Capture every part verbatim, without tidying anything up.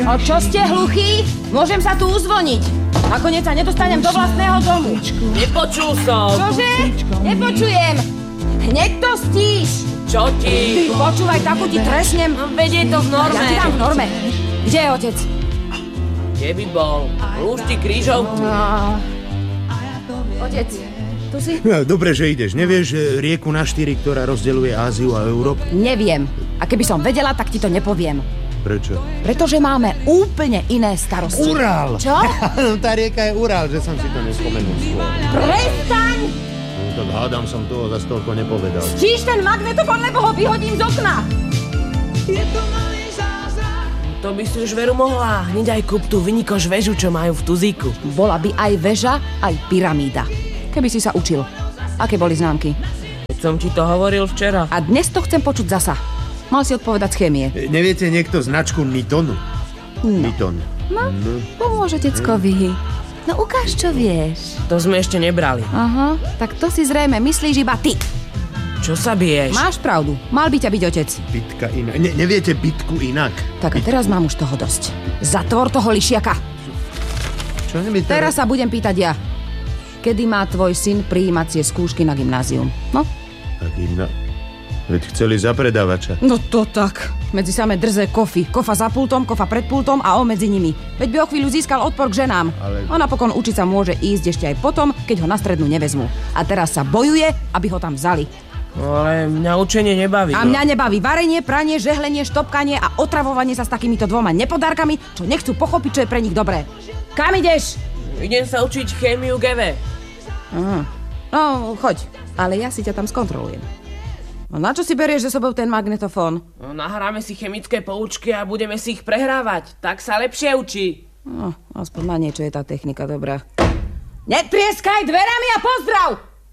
A čo ste hluchí? Môžem sa tu uzvoniť. Nakoniec sa nedostanem do vlastného domu. Nepočul som. Čože? Nepočujem. Hneď to stíš. Čo ti? Ty počúvaj, takú ti tresnem. No, veď je to v norme. Ja ti dám v norme. Kde je otec? Kde by bol? Rúšti krížovku. No. Otec, tu si? No, dobre, že ideš. Nevieš rieku na štyri, ktorá rozdeľuje Áziu a Európu? Neviem. A keby som vedela, tak ti to nepoviem. Prečo? Pretože máme úplne iné starosti. Ural! Čo? Tá rieka je Ural, že som si to nespomenul skôr. Prestaň! No, tak hádam som toho za toľko nepovedal. Stíš ten magnetofón, lebo ho vyhodím z okna. To by si už veru mohla. Hneď aj kúp tú vynikoš väžu, čo majú v Tuzíku. Bola by aj väža, aj pyramída. Keby si sa učil. Aké boli známky? Keď som ti to hovoril včera. A dnes to chcem počuť zasa. Mal si odpovedať z chémie. E, neviete niekto značku Nitonu? No. Niton. No, no. pomôže deckovi. No ukáž, čo vieš. To sme ešte nebrali. Aha, tak to si zrejme myslíš iba ty. Čo sa biješ? Máš pravdu. Mal by ťa byť otec. Bitka inak. Ne, neviete bitku inak? Tak a teraz mám už toho dosť. Zatvor toho lišiaka. Čo mi teraz... Teraz sa budem pýtať ja. Kedy má tvoj syn prijímacie skúšky na gymnázium? No? Tak inak. Veď chceli za predávača. No to tak. Medzi samé drze kofy. Kofa za pultom, kofa pred pultom a on medzi nimi. Veď by o chvíľu získal odpor k ženám. Ale... A napokon učiť sa môže ísť ešte aj potom, keď ho na strednú nevezmú. A teraz sa bojuje, aby ho tam vzali. Ale mňa učenie nebaví. A mňa nebaví varenie, pranie, žehlenie, štopkanie a otravovanie sa s takýmito dvoma nepodárkami, čo nechcú pochopiť, čo je pre nich dobré. Kam ideš? Idem sa učiť chémiu gé vé. Aha. No, choď. Ale ja si ťa tam skontrolujem. No na čo si berieš so sebou ten magnetofón? No, nahráme si chemické poučky a budeme si ich prehrávať. Tak sa lepšie učí. No, aspoň na niečo je tá technika dobrá. Netrieskaj dverami a pozdrav!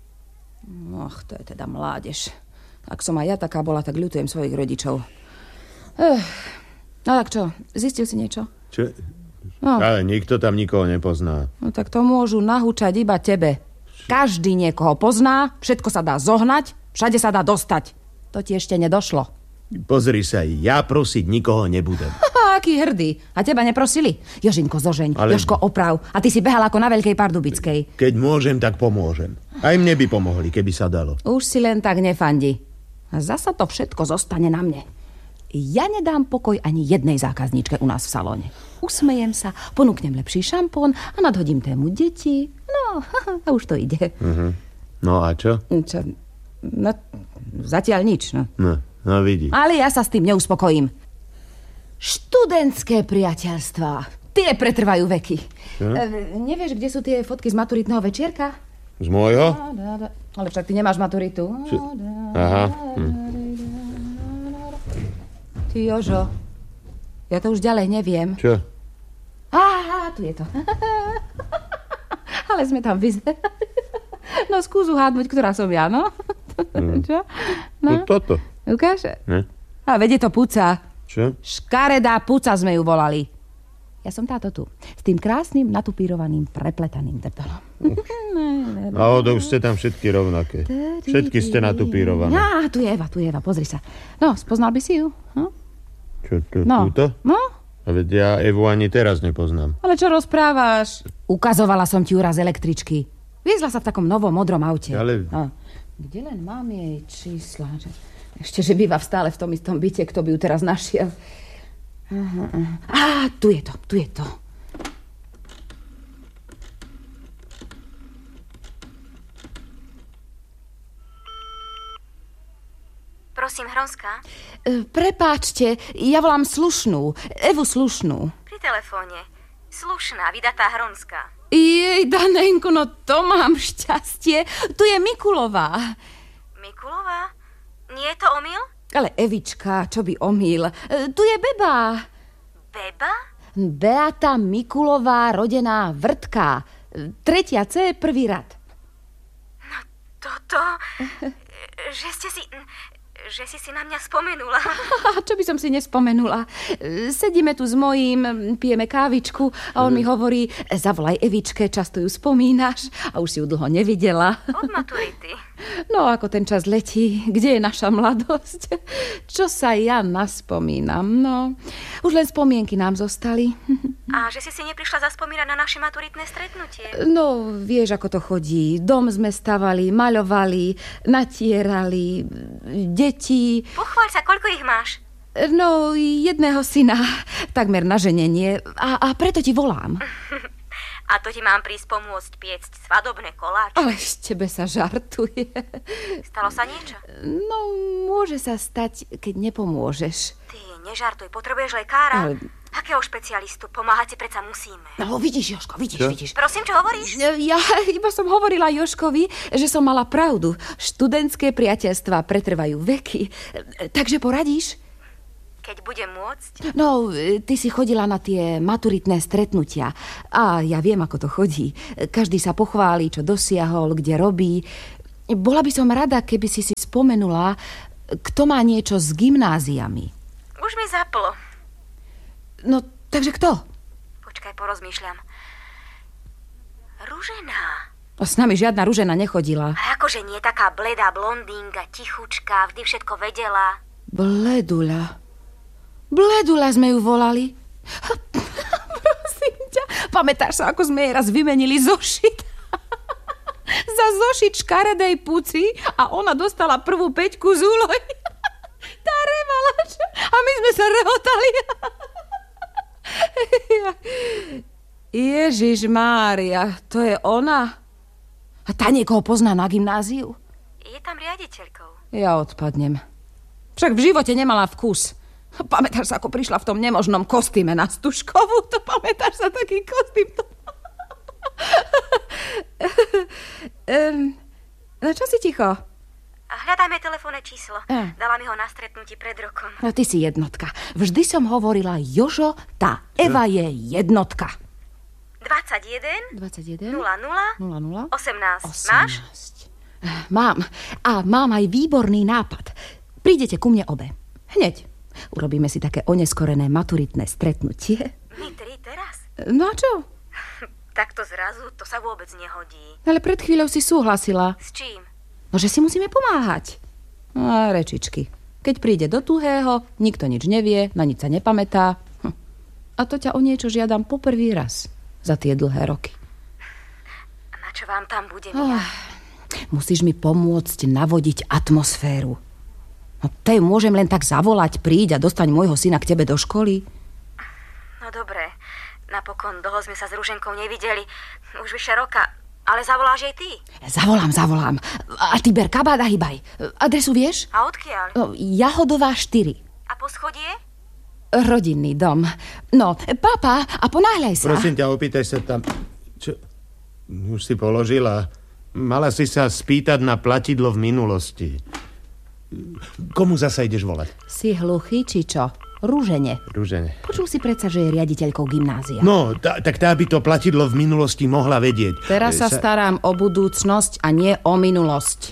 Och, to je teda mládež. Ak som aj ja taká bola, tak ľutujem svojich rodičov. Ech. No tak čo, zistil si niečo? Čo? No. Ale nikto tam nikoho nepozná. No tak to môžu nahúčať iba tebe. Každý niekoho pozná, všetko sa dá zohnať, všade sa dá dostať. To ti ešte nedošlo. Pozri sa, ja prosiť nikoho nebudem. Haha, aký hrdý. A teba neprosili? Jožinko, zožeň, Ale... Jožko, oprav. A ty si behal ako na Veľkej Pardubickej. Keď môžem, tak pomôžem. Aj mne by pomohli, keby sa dalo. Už si len tak nefandi. A zasa to všetko zostane na mne. Ja nedám pokoj ani jednej zákazníčke u nás v salóne. Usmejem sa, ponúknem lepší šampón a nadhodím tému deti. No, a už to ide. Uh-huh. No a čo? Čo? No, zatiaľ nič, no. No, no vidí. Ale ja sa s tým neuspokojím. Študentské priateľstvá. Tie pretrvajú veky. E, nevieš, kde sú tie fotky z maturitného večierka? Z môjho? Ale však ty nemáš maturitu. Či... Aha. Hm. Ty, Jožo, ja to už ďalej neviem. Čo? Á, tu je to. Ale sme tam vyzerali. No, skús uhádnuť, ktorá som ja, no. Mm. Čo? No. No toto. Ukáž? Ne? A vedie to puca. Čo? Škaredá puca sme ju volali. Ja som táto tu. S tým krásnym, natupírovaným, prepletaným drtolom. Náhodou ste tam všetky rovnaké. Všetky ste natupírované. Á, tu je Eva, tu je Eva, pozri sa. No, spoznal by si ju? Hm? Čo, to, no. túto? No? A veď ja Evu ani teraz nepoznám. Ale čo rozprávaš? Ukazovala som ti ju raz električky. Viezla sa v takom novom modrom aute. Ale... No. Kde len mám jej čísla? Ešte, že býva stále v tom istom byte, kto by ju teraz našiel. Aha, aha. Á, tu je to, tu je to. Prosím, Hronská? E, prepáčte, ja volám Slušnú. Evu Slušnú. Pri telefóne. Slušná, vydatá Hronská. Jej, Danenko, no to mám šťastie. Tu je Mikulová. Mikulová? Nie je to omyl? Ale Evička, čo by omyl. E, tu je Beba. Beba? Beata Mikulová, rodená Vrtka. Tretia C, prvý rad. No toto... že ste si... že si si na mňa spomenula. Čo by som si nespomenula? Sedíme tu s mojím, pijeme kávičku a on mi hovorí, zavolaj Evičke, často ju spomínaš a už si ju dlho nevidela. Od maturity. No, ako ten čas letí, kde je naša mladosť? Čo sa ja naspomínam, no... Už len spomienky nám zostali. A že si si neprišla zaspomínať na naše maturitné stretnutie? No, vieš, ako to chodí. Dom sme stavali, maľovali, natierali, deti. Pochváľ sa, koľko ich máš? No, jedného syna, takmer na ženenie. A, a preto ti volám. A to ti mám prísť pomôcť piecť svadobné koláče. Ale z tebe sa žartuje. Stalo sa niečo? No, môže sa stať, keď nepomôžeš. Ty, nežartuj, potrebuješ lekára? Ale... Akého špecialistu? Pomáhať si predsa musíme. No, vidíš, Jožko, vidíš, Čo? vidíš. Prosím, čo hovoríš? Ja iba som hovorila Jožkovi, že som mala pravdu. Študentské priateľstvá pretrvajú veky. Takže poradíš? Keď budem môcť? No, ty si chodila na tie maturitné stretnutia. A ja viem, ako to chodí. Každý sa pochváli, čo dosiahol, kde robí. Bola by som rada, keby si si spomenula, kto má niečo s gymnáziami. Už mi zaplo. No, takže kto? Počkaj, porozmýšľam. Ružená. A s nami žiadna Ružena nechodila. A akože nie taká bledá blondínka, tichučká, vždy všetko vedela. Bleduľa. Bleduľa sme ju volali. Prosím ťa, pamätáš sa, ako sme jej raz vymenili zošit? Za zošit škaredej puci a ona dostala prvú peťku z úlohy. Tá revala, a my sme sa rehotali. Ježiš Mária, to je ona? A tá niekoho pozná na gymnáziu? Je tam riaditeľkou. Ja odpadnem. Však v živote nemala vkus. Pamätáš sa, ako prišla v tom nemožnom kostýme na Stužkovú? To pamätáš sa, taký kostým? um, no čo si ticho? Hľadajme telefónne číslo. A. Dala mi ho na stretnutí pred rokom. No ty si jednotka. Vždy som hovorila, Jožo, tá Eva je jednotka. dvadsaťjeden dvadsaťjeden nula nula nula nula osemnásť. Máš? Mám. A mám aj výborný nápad. Prídete ku mne obe. Hneď. Urobíme si také oneskorené maturitné stretnutie. My tri teraz? No a čo? Takto zrazu, to sa vôbec nehodí. Ale pred chvíľou si súhlasila. S čím? No, že si musíme pomáhať. A rečičky. Keď príde do tuhého, nikto nič nevie, na nič sa nepamätá. Hm. A to ťa o niečo žiadam po prvý raz za tie dlhé roky. A na čo vám tam budem Oh, ja? musíš mi pomôcť navodiť atmosféru. No, tej môžem len tak zavolať, príď a dostaň môjho syna k tebe do školy. No dobre, napokon dlho sme sa s Ruženkou nevideli. Už vyše roka. Ale zavoláš jej ty? Zavolám, zavolám. A ty ber kabát a hýbaj. Adresu vieš? A odkiaľ? No, Jahodová štyri. A poschodie? Rodinný dom. No, pápa, a ponáhľaj sa. Prosím ťa, opýtaj sa tam. Čo? Už si položila. Mala si sa spýtať na platidlo v minulosti. Komu zasa ideš volať? Si hluchý, či čo? Rúžene. Rúžene. Počul si predsa, že je riaditeľkou gymnázia. No, tá, tak tá by to platidlo v minulosti mohla vedieť. Teraz sa Sa- starám o budúcnosť a nie o minulosť.